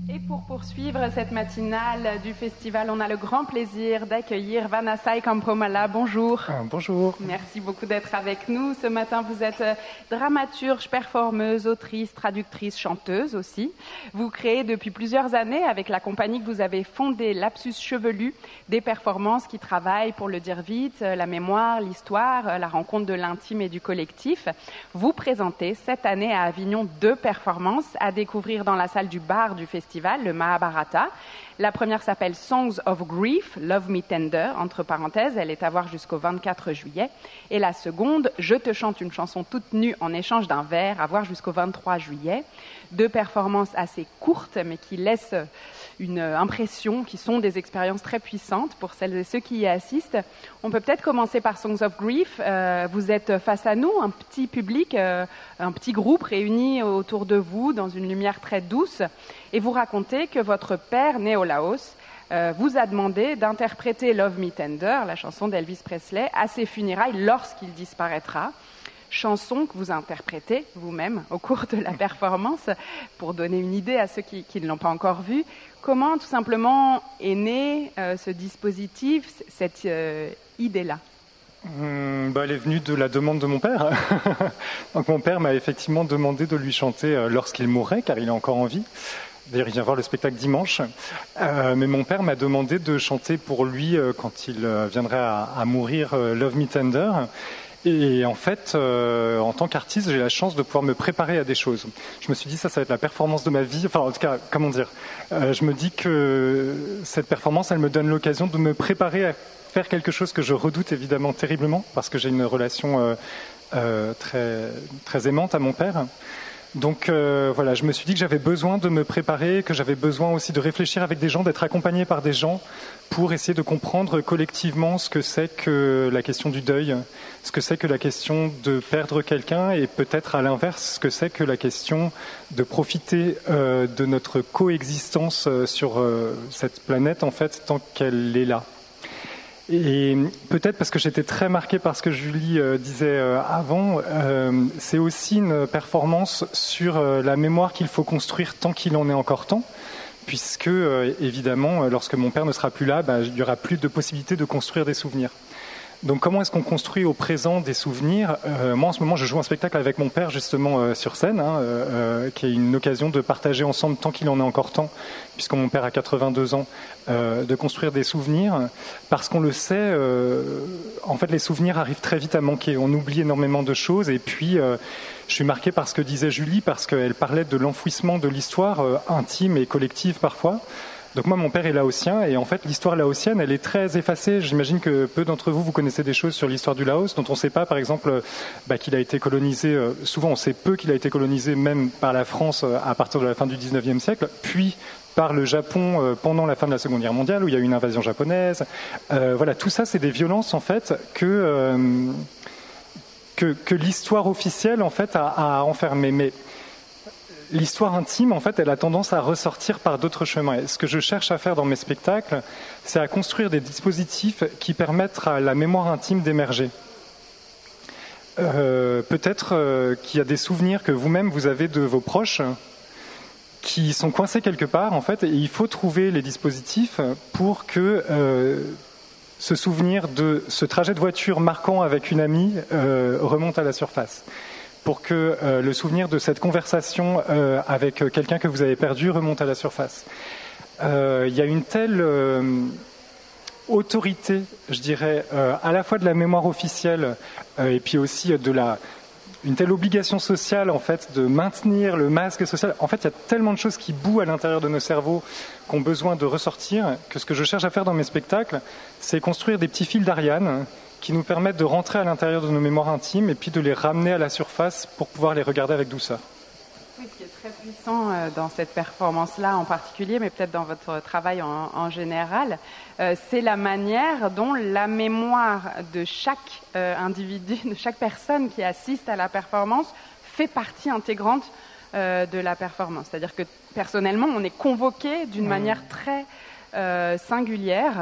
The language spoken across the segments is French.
Et pour poursuivre cette matinale du festival, on a le grand plaisir d'accueillir Vanessa Kampomala. Bonjour. Bonjour. Merci beaucoup d'être avec nous. Ce matin, vous êtes dramaturge, performeuse, autrice, traductrice, chanteuse aussi. Vous créez depuis plusieurs années, avec la compagnie que vous avez fondée, Lapsus Chevelu, des performances qui travaillent, pour le dire vite, la mémoire, l'histoire, la rencontre de l'intime et du collectif. Vous présentez cette année à Avignon 2 performances à découvrir dans la salle du bar du festival, le Mahabharata. La première s'appelle Songs of Grief, Love Me Tender, entre parenthèses, elle est à voir jusqu'au 24 juillet. Et la seconde, Je te chante une chanson toute nue en échange d'un verre, à voir jusqu'au 23 juillet. 2 performances assez courtes, mais qui laissent une impression, qui sont des expériences très puissantes pour celles et ceux qui y assistent. On peut peut-être commencer par Songs of Grief. Vous êtes face à nous, un petit public, un petit groupe réuni autour de vous dans une lumière très douce. Et vous racontez que votre père, né au Laos, vous a demandé d'interpréter Love Me Tender, la chanson d'Elvis Presley, à ses funérailles lorsqu'il disparaîtra. Chanson que vous interprétez vous-même au cours de la performance, pour donner une idée à ceux qui ne l'ont pas encore vue. Comment, tout simplement, est né ce dispositif, cette idée-là ? Elle est venue de la demande de mon père. Donc mon père m'a effectivement demandé de lui chanter lorsqu'il mourrait, car il est encore en vie. D'ailleurs, il vient voir le spectacle dimanche. Mais mon père m'a demandé de chanter pour lui quand il viendrait à mourir Love Me Tender. Et en fait, en tant qu'artiste, j'ai la chance de pouvoir me préparer à des choses. Je me suis dit, ça va être la performance de ma vie. Enfin, en tout cas, comment dire, je me dis que cette performance, elle me donne l'occasion de me préparer à faire quelque chose que je redoute évidemment terriblement, parce que j'ai une relation très, très aimante à mon père. Donc voilà, je me suis dit que j'avais besoin de me préparer, que j'avais besoin aussi de réfléchir avec des gens, d'être accompagné par des gens pour essayer de comprendre collectivement ce que c'est que la question du deuil, ce que c'est que la question de perdre quelqu'un et peut-être à l'inverse, ce que c'est que la question de profiter de notre coexistence sur cette planète en fait tant qu'elle est là. Et peut-être parce que j'étais très marqué par ce que Julie disait avant, c'est aussi une performance sur la mémoire qu'il faut construire tant qu'il en est encore temps, puisque évidemment, lorsque mon père ne sera plus là, il n'y aura plus de possibilité de construire des souvenirs. Donc comment est-ce qu'on construit au présent des souvenirs ? Moi en ce moment je joue un spectacle avec mon père justement sur scène, qui est une occasion de partager ensemble tant qu'il en est encore temps, puisque mon père a 82 ans, de construire des souvenirs, parce qu'on le sait, en fait les souvenirs arrivent très vite à manquer, on oublie énormément de choses, et puis je suis marqué par ce que disait Julie, parce qu'elle parlait de l'enfouissement de l'histoire intime et collective parfois. Donc moi, mon père est laotien, et en fait, l'histoire laotienne, elle est très effacée. J'imagine que peu d'entre vous connaissez des choses sur l'histoire du Laos, dont on ne sait pas, par exemple, qu'il a été colonisé, souvent on sait peu qu'il a été colonisé même par la France à partir de la fin du 19e siècle, puis par le Japon pendant la fin de la Seconde Guerre mondiale, où il y a eu une invasion japonaise. Voilà, tout ça, c'est des violences, en fait, que l'histoire officielle, en fait, a enfermées. Mais l'histoire intime, en fait, elle a tendance à ressortir par d'autres chemins. Et ce que je cherche à faire dans mes spectacles, c'est à construire des dispositifs qui permettent à la mémoire intime d'émerger. Peut-être qu'il y a des souvenirs que vous-même, vous avez de vos proches qui sont coincés quelque part, en fait, et il faut trouver les dispositifs pour que ce souvenir de ce trajet de voiture marquant avec une amie remonte à la surface. Pour que le souvenir de cette conversation avec quelqu'un que vous avez perdu remonte à la surface. Il y a une telle autorité, je dirais, à la fois de la mémoire officielle et puis aussi une telle obligation sociale, en fait, de maintenir le masque social. En fait, il y a tellement de choses qui bouent à l'intérieur de nos cerveaux qui ont besoin de ressortir, que ce que je cherche à faire dans mes spectacles, c'est construire des petits fils d'Ariane qui nous permettent de rentrer à l'intérieur de nos mémoires intimes et puis de les ramener à la surface pour pouvoir les regarder avec douceur. Oui, ce qui est très puissant dans cette performance-là en particulier, mais peut-être dans votre travail en général, c'est la manière dont la mémoire de chaque individu, de chaque personne qui assiste à la performance fait partie intégrante de la performance. C'est-à-dire que personnellement, on est convoqué d'une manière très singulière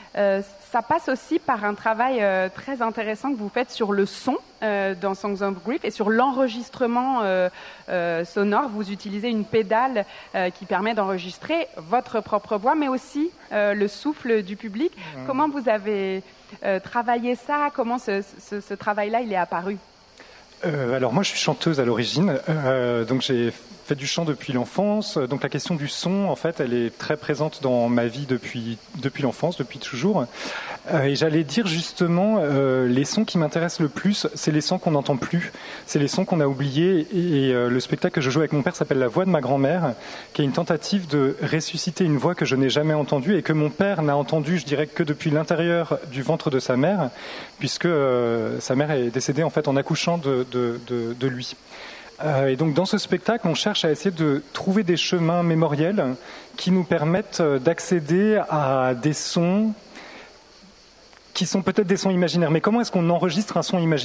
ça passe aussi par un travail très intéressant que vous faites sur le son dans Songs of Grief et sur l'enregistrement sonore. Vous utilisez une pédale qui permet d'enregistrer votre propre voix, mais aussi le souffle du public. Comment vous avez travaillé ça? Comment ce travail-là il est apparu? Alors moi je suis chanteuse à l'origine, donc j'ai fait du chant depuis l'enfance, donc la question du son en fait elle est très présente dans ma vie depuis l'enfance, depuis toujours, et j'allais dire justement les sons qui m'intéressent le plus, c'est les sons qu'on n'entend plus, c'est les sons qu'on a oubliés, et le spectacle que je joue avec mon père s'appelle La Voix de ma grand-mère, qui est une tentative de ressusciter une voix que je n'ai jamais entendue et que mon père n'a entendue, je dirais, que depuis l'intérieur du ventre de sa mère, puisque sa mère est décédée en fait en accouchant de lui. Et donc dans ce spectacle, on cherche à essayer de trouver des chemins mémoriels qui nous permettent d'accéder à des sons qui sont peut-être des sons imaginaires. Mais comment est-ce qu'on enregistre un son imaginaire ?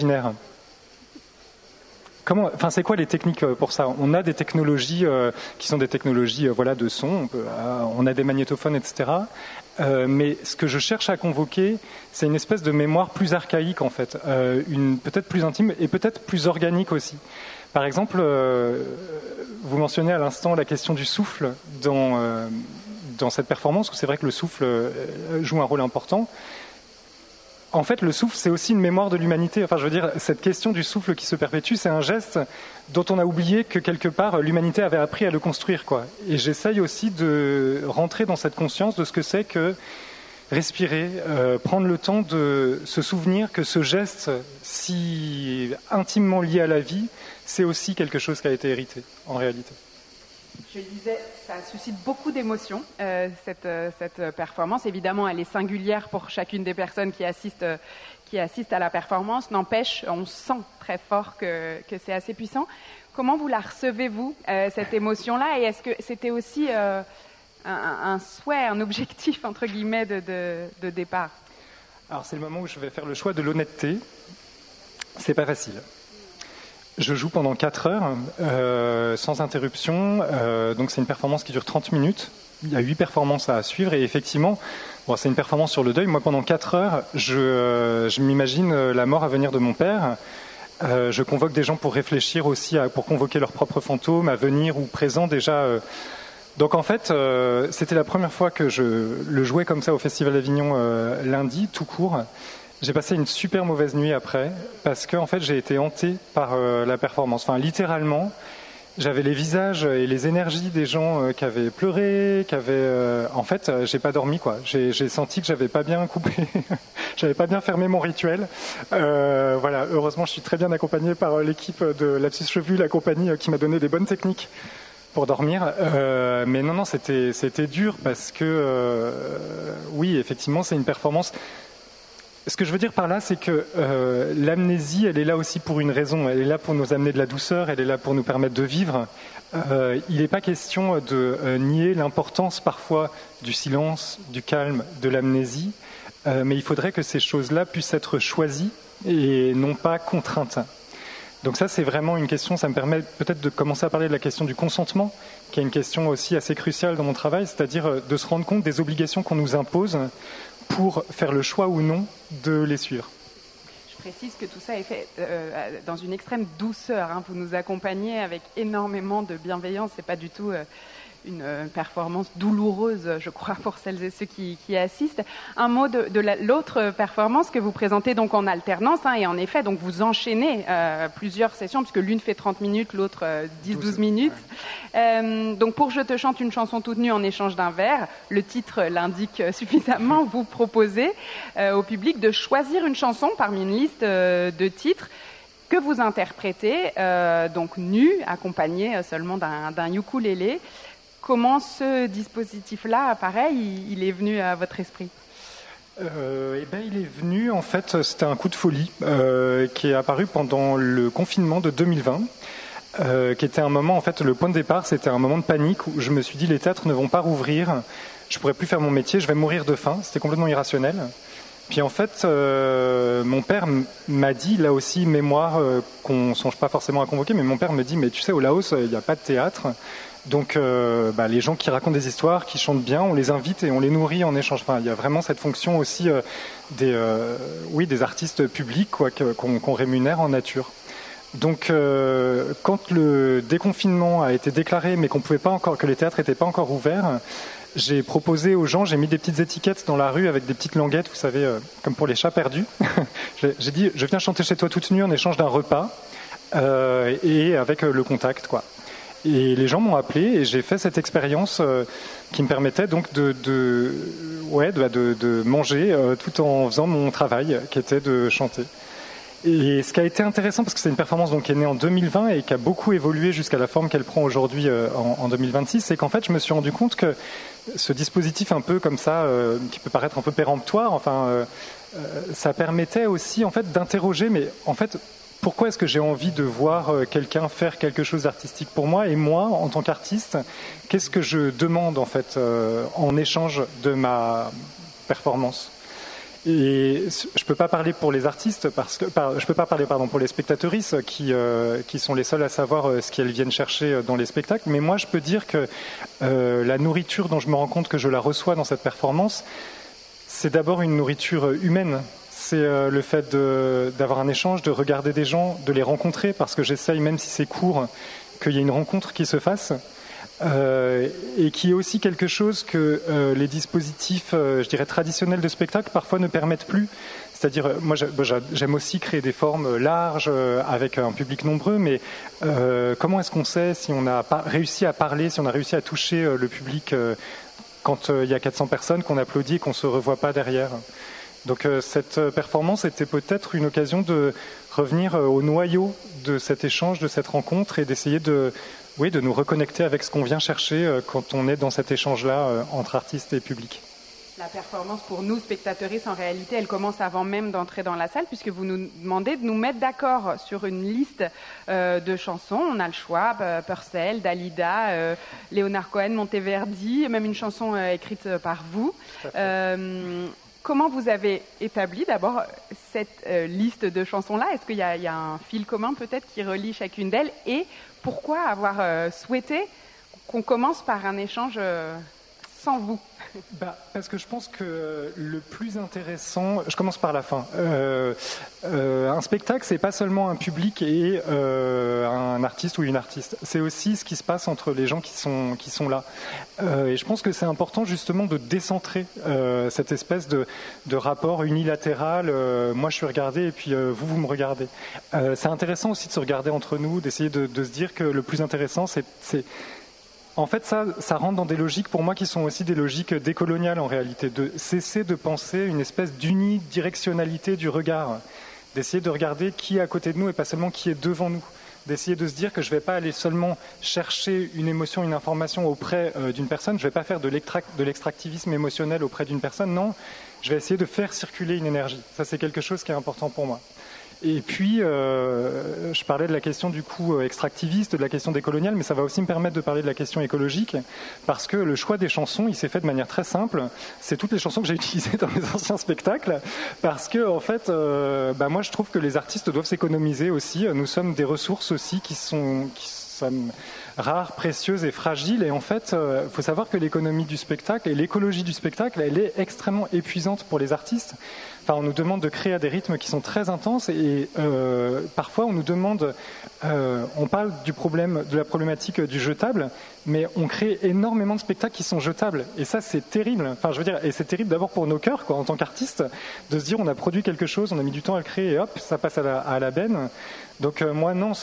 C'est quoi les techniques pour ça ? On a des technologies qui sont des technologies de son, on a des magnétophones, etc. Mais ce que je cherche à convoquer, c'est une espèce de mémoire plus archaïque en fait, peut-être plus intime et peut-être plus organique aussi. Par exemple, vous mentionnez à l'instant la question du souffle dans cette performance, où c'est vrai que le souffle joue un rôle important. En fait, le souffle, c'est aussi une mémoire de l'humanité. Enfin, je veux dire, cette question du souffle qui se perpétue, c'est un geste dont on a oublié que quelque part, l'humanité avait appris à le construire, quoi. Et j'essaye aussi de rentrer dans cette conscience de ce que c'est que respirer, prendre le temps de se souvenir que ce geste si intimement lié à la vie, c'est aussi quelque chose qui a été hérité, en réalité. Je le disais, ça suscite beaucoup d'émotions, cette performance. Évidemment, elle est singulière pour chacune des personnes qui assistent à la performance. N'empêche, on sent très fort que c'est assez puissant. Comment vous la recevez-vous, cette émotion-là? Et est-ce que c'était aussi un souhait, un objectif, entre guillemets, de départ? Alors, c'est le moment où je vais faire le choix de l'honnêteté. C'est pas facile. Je joue pendant 4 heures, sans interruption, donc c'est une performance qui dure 30 minutes. Il y a 8 performances à suivre et effectivement, c'est une performance sur le deuil. Moi, pendant 4 heures, je m'imagine la mort à venir de mon père. Je convoque des gens pour réfléchir aussi, pour convoquer leurs propres fantômes, à venir ou présents déjà. Donc en fait, c'était la première fois que je le jouais comme ça au Festival d'Avignon lundi, tout court. J'ai passé une super mauvaise nuit après, parce que en fait, j'ai été hanté par la performance. Enfin, littéralement, j'avais les visages et les énergies des gens qui avaient pleuré, en fait, j'ai pas dormi, quoi. J'ai senti que j'avais pas bien coupé, j'avais pas bien fermé mon rituel. Heureusement, je suis très bien accompagné par l'équipe de Lapsus Chevelu, la compagnie qui m'a donné des bonnes techniques pour dormir. Mais non, c'était dur parce que, oui, effectivement, c'est une performance. Ce que je veux dire par là, c'est que l'amnésie, elle est là aussi pour une raison. Elle est là pour nous amener de la douceur, elle est là pour nous permettre de vivre. Il n'est pas question de nier l'importance parfois du silence, du calme, de l'amnésie, mais il faudrait que ces choses-là puissent être choisies et non pas contraintes. Donc ça, c'est vraiment une question, ça me permet peut-être de commencer à parler de la question du consentement, qui est une question aussi assez cruciale dans mon travail, c'est-à-dire de se rendre compte des obligations qu'on nous impose pour faire le choix ou non de les suivre. Je précise que tout ça est fait dans une extrême douceur. Hein. Vous nous accompagnez avec énormément de bienveillance. C'est pas du tout une performance douloureuse, je crois, pour celles et ceux qui assistent. Un mot de l'autre performance que vous présentez donc en alternance, hein, et en effet, donc vous enchaînez plusieurs sessions, puisque l'une fait 30 minutes, l'autre 10-12 minutes. Ouais. Donc pour Je te chante une chanson toute nue en échange d'un vers, le titre l'indique suffisamment, vous proposez au public de choisir une chanson parmi une liste de titres que vous interprétez, donc nu, accompagné seulement d'un ukulélé. Comment ce dispositif-là, pareil, il est venu à votre esprit ? Il est venu, en fait, c'était un coup de folie qui est apparu pendant le confinement de 2020, qui était un moment, en fait, le point de départ, c'était un moment de panique où je me suis dit les théâtres ne vont pas rouvrir, je pourrais plus faire mon métier, je vais mourir de faim, c'était complètement irrationnel. Puis en fait, mon père m'a dit, là aussi, mémoire qu'on ne songe pas forcément à convoquer, mais mon père me dit, mais tu sais, au Laos, il n'y a pas de théâtre. Donc les gens qui racontent des histoires, qui chantent bien, on les invite et on les nourrit en échange. Enfin, il y a vraiment cette fonction aussi des artistes publics qu'on rémunère en nature. Donc quand le déconfinement a été déclaré mais que les théâtres n'étaient pas encore ouverts, j'ai proposé aux gens, j'ai mis des petites étiquettes dans la rue avec des petites languettes, vous savez, comme pour les chats perdus. J'ai dit, je viens chanter chez toi toute nue en échange d'un repas et avec le contact, quoi. Et les gens m'ont appelé et j'ai fait cette expérience qui me permettait donc de manger tout en faisant mon travail, qui était de chanter. Et ce qui a été intéressant, parce que c'est une performance donc, qui est née en 2020 et qui a beaucoup évolué jusqu'à la forme qu'elle prend aujourd'hui en 2026, c'est qu'en fait, je me suis rendu compte que ce dispositif un peu comme ça, qui peut paraître un peu péremptoire, ça permettait aussi en fait d'interroger, mais en fait, pourquoi est-ce que j'ai envie de voir quelqu'un faire quelque chose d'artistique pour moi, et moi, en tant qu'artiste, qu'est-ce que je demande en fait en échange de ma performance? Et je peux pas parler pour les artistes je peux pas parler pour les spectatrices qui sont les seules à savoir ce qu'elles viennent chercher dans les spectacles. Mais moi, je peux dire que la nourriture dont je me rends compte que je la reçois dans cette performance, c'est d'abord une nourriture humaine. C'est le fait d'avoir un échange, de regarder des gens, de les rencontrer, parce que j'essaye, même si c'est court, qu'il y ait une rencontre qui se fasse. Et qui est aussi quelque chose que les dispositifs, je dirais, traditionnels de spectacle parfois ne permettent plus. C'est-à-dire, moi j'aime aussi créer des formes larges avec un public nombreux, mais comment est-ce qu'on sait si on n'a pas réussi à parler, si on a réussi à toucher le public quand il y a 400 personnes, qu'on applaudit et qu'on ne se revoit pas derrière? Donc cette performance était peut-être une occasion de revenir au noyau de cet échange, de cette rencontre, et d'essayer de nous reconnecter avec ce qu'on vient chercher quand on est dans cet échange-là entre artistes et public. La performance pour nous, spectateuristes, en réalité, elle commence avant même d'entrer dans la salle, puisque vous nous demandez de nous mettre d'accord sur une liste de chansons. On a le choix, Purcell, Dalida, Léonard Cohen, Monteverdi, même une chanson écrite par vous. Comment vous avez établi d'abord cette liste de chansons-là? Est-ce qu'il y a un fil commun peut-être qui relie chacune d'elles? Et pourquoi avoir souhaité qu'on commence par un échange sans vous? Parce que je pense que le plus intéressant, je commence par la fin. Un spectacle, c'est pas seulement un public et un artiste ou une artiste. C'est aussi ce qui se passe entre les gens qui sont là. Et je pense que c'est important justement de décentrer cette espèce de rapport unilatéral. Moi, je suis regardé et puis vous me regardez. C'est intéressant aussi de se regarder entre nous, d'essayer de se dire que le plus intéressant, c'est en fait, ça rentre dans des logiques, pour moi, qui sont aussi des logiques décoloniales, en réalité, de cesser de penser une espèce d'unidirectionnalité du regard, d'essayer de regarder qui est à côté de nous et pas seulement qui est devant nous, d'essayer de se dire que je ne vais pas aller seulement chercher une émotion, une information auprès d'une personne, je ne vais pas faire de l'extractivisme émotionnel auprès d'une personne, non, je vais essayer de faire circuler une énergie. Ça, c'est quelque chose qui est important pour moi. Et puis, je parlais de la question du coup extractiviste, de la question décoloniale, mais ça va aussi me permettre de parler de la question écologique, parce que le choix des chansons, il s'est fait de manière très simple. C'est toutes les chansons que j'ai utilisées dans mes anciens spectacles, parce que en fait, moi je trouve que les artistes doivent s'économiser aussi. Nous sommes des ressources aussi qui sont rares, précieuses et fragiles. Et en fait, faut savoir que l'économie du spectacle et l'écologie du spectacle, elle est extrêmement épuisante pour les artistes. Enfin, on nous demande de créer à des rythmes qui sont très intenses et parfois on nous demande, on parle de la problématique du jetable, mais on crée énormément de spectacles qui sont jetables et ça c'est terrible. Enfin, je veux dire, et c'est terrible d'abord pour nos cœurs, quoi, en tant qu'artistes, de se dire on a produit quelque chose, on a mis du temps à le créer et hop, ça passe à la benne. Donc moi non,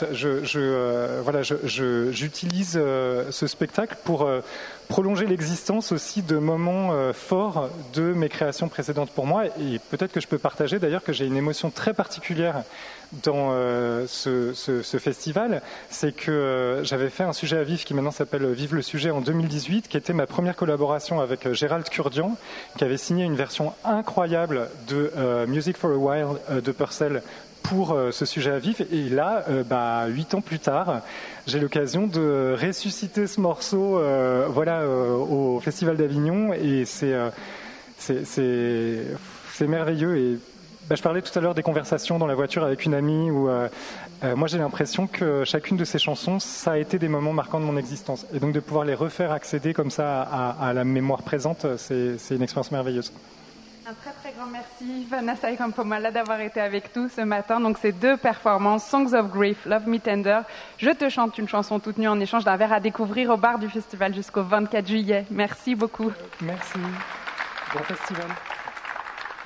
j'utilise ce spectacle pour prolonger l'existence aussi de moments forts de mes créations précédentes pour moi. Et peut-être que je peux partager d'ailleurs que j'ai une émotion très particulière dans ce festival. C'est que j'avais fait un sujet à vif qui maintenant s'appelle Vive le sujet en 2018, qui était ma première collaboration avec Gérald Kurdian, qui avait signé une version incroyable de Music for a While de Purcell pour ce sujet à vif. Et là, 8 ans plus tard, j'ai l'occasion de ressusciter ce morceau au Festival d'Avignon et c'est merveilleux et Je parlais tout à l'heure des conversations dans la voiture avec une amie où moi j'ai l'impression que chacune de ces chansons, ça a été des moments marquants de mon existence. Et donc de pouvoir les refaire accéder comme ça à la mémoire présente, c'est une expérience merveilleuse. Un très très grand merci Vanessa Ekampomala d'avoir été avec nous ce matin. Donc ces 2 performances, Songs of Grief, Love Me Tender. Je te chante une chanson toute nue en échange d'un verre à découvrir au bar du festival jusqu'au 24 juillet. Merci beaucoup. Merci. Bon festival.